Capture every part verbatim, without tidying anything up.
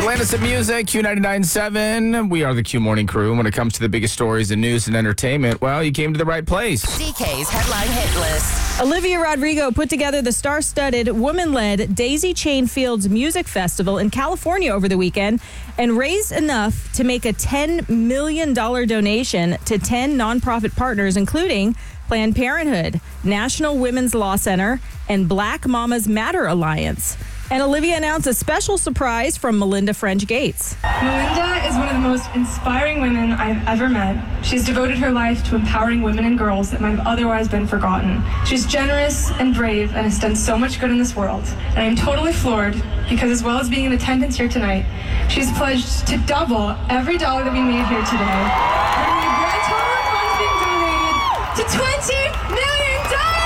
Atlantis of Music, Q ninety-nine point seven. We are the Q Morning Crew. When it comes to the biggest stories in news and entertainment, well, you came to the right place. D K's Headline Hit List. Olivia Rodrigo put together the star-studded, woman-led Daisy Chain Fields Music Festival in California over the weekend and raised enough to make a ten million dollars donation to ten nonprofit partners, including Planned Parenthood, National Women's Law Center, and Black Mamas Matter Alliance. And Olivia announced a special surprise from Melinda French Gates. Melinda is one of the most inspiring women I've ever met. She's devoted her life to empowering women and girls that might have otherwise been forgotten. She's generous and brave and has done so much good in this world. And I'm totally floored because, as well as being in attendance here tonight, she's pledged to double every dollar that we made here today, bringing the grand total of funds being donated to twenty million dollars!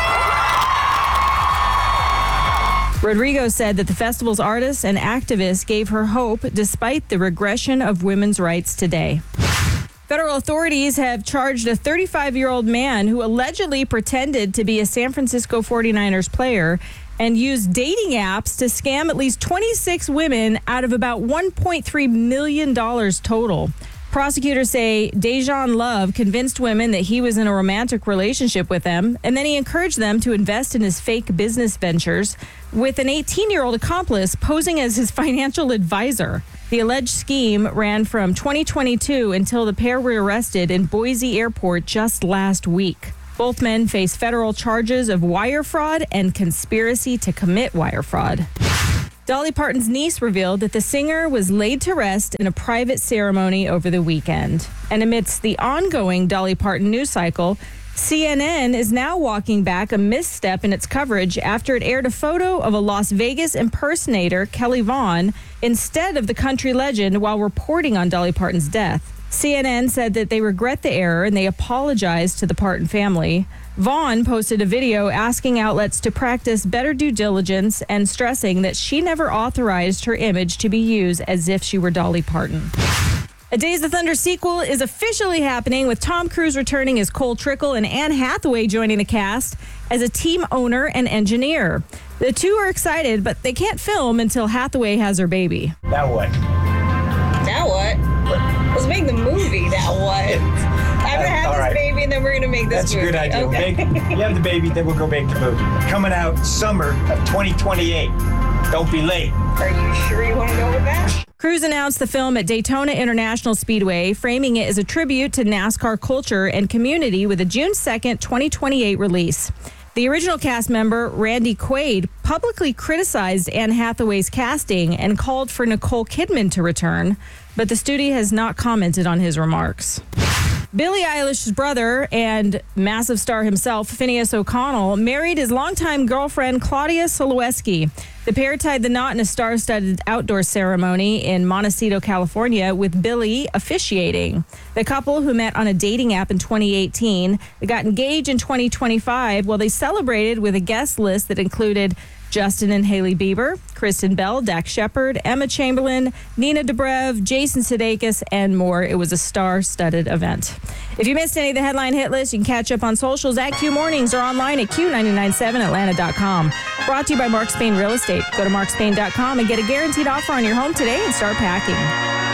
Rodrigo said that the festival's artists and activists gave her hope despite the regression of women's rights today. Federal authorities have charged a thirty-five-year-old man who allegedly pretended to be a San Francisco forty-niners player and used dating apps to scam at least twenty-six women out of about one point three million dollars total. Prosecutors say Dejan Love convinced women that he was in a romantic relationship with them, and then he encouraged them to invest in his fake business ventures, with an eighteen-year-old accomplice posing as his financial advisor. The alleged scheme ran from twenty twenty-two until the pair were arrested in Boise Airport just last week. Both men face federal charges of wire fraud and conspiracy to commit wire fraud. Dolly Parton's niece revealed that the singer was laid to rest in a private ceremony over the weekend. And amidst the ongoing Dolly Parton news cycle, C N N is now walking back a misstep in its coverage after it aired a photo of a Las Vegas impersonator, Kelly Vaughn, instead of the country legend while reporting on Dolly Parton's death. C N N said that they regret the error and they apologized to the Parton family. Vaughn posted a video asking outlets to practice better due diligence and stressing that she never authorized her image to be used as if she were Dolly Parton. A Days of Thunder sequel is officially happening, with Tom Cruise returning as Cole Trickle and Anne Hathaway joining the cast as a team owner and engineer. The two are excited, but they can't film until Hathaway has her baby. Now what? Now what? Let's make the movie. Now what? I'm going to have All this right. baby, and then we're going to make this That's movie. a good idea. Okay. Make, you have the baby, then we'll go make the movie. Coming out summer of twenty twenty-eight. Don't be late. Are you sure you want to go with that? Cruise announced the film at Daytona International Speedway, framing it as a tribute to NASCAR culture and community with a June second, twenty twenty-eight release. The original cast member, Randy Quaid, publicly criticized Anne Hathaway's casting and called for Nicole Kidman to return, but the studio has not commented on his remarks. Billie Eilish's brother and massive star himself, Phineas O'Connell, married his longtime girlfriend, Claudia Soloweski. The pair tied the knot in a star-studded outdoor ceremony in Montecito, California, with Billie officiating. The couple, who met on a dating app in twenty eighteen, they got engaged in twenty twenty-five. Well, they celebrated with a guest list that included Justin and Hailey Bieber, Kristen Bell, Dax Shepard, Emma Chamberlain, Nina Dobrev, Jason Sudeikis, and more. It was a star-studded event. If you missed any of the headline hit list, you can catch up on socials at Q Mornings or online at Q nine nine seven Atlanta dot com. Brought to you by Mark Spain Real Estate. Go to mark spain dot com and get a guaranteed offer on your home today and start packing.